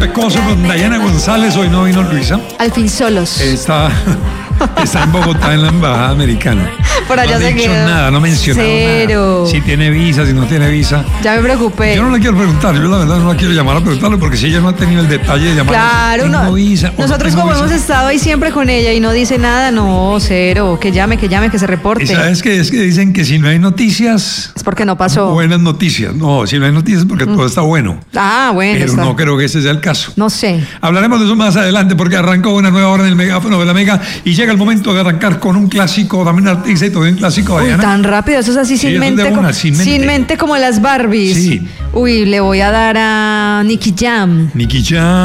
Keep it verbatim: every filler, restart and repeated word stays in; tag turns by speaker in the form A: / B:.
A: Pecoso con Dayana González, hoy no vino Luisa.
B: Al fin solos.
A: Está, está en Bogotá, en la embajada americana.
B: Por allá
A: no ha
B: se
A: dicho
B: quedó.
A: nada, no ha mencionado
B: Cero.
A: nada. Si tiene visa, si no tiene visa.
B: Ya me preocupé.
A: Yo no le quiero preguntar, yo la verdad no la quiero llamar a preguntarle porque si ella no ha tenido el detalle de llamar.
B: Claro,
A: tengo
B: no,
A: visa, o
B: nosotros
A: no tengo
B: como
A: visa.
B: hemos estado ahí siempre con ella y no dice nada, no, cero, que llame, que llame, que se reporte.
A: Y sabes que es que dicen que si no hay noticias,
B: Es porque no pasó.
A: buenas noticias. No, si no hay noticias es porque todo está bueno.
B: Ah, bueno.
A: Pero
B: está.
A: no creo que ese sea el caso.
B: No sé.
A: Hablaremos de eso más adelante porque arrancó una nueva hora en el megáfono de la Mega y llega el momento de arrancar con un clásico, también un artista y todo un clásico.
B: Uy,
A: Diana.
B: tan rápido, eso es así
A: Sí,
B: sin,
A: eso es de
B: mente,
A: una,
B: co-
A: sin mente.
B: sin mente como las Barbies.
A: Sí.
B: Uy, le voy a dar a Nicky Jam.
A: Nicky Jam.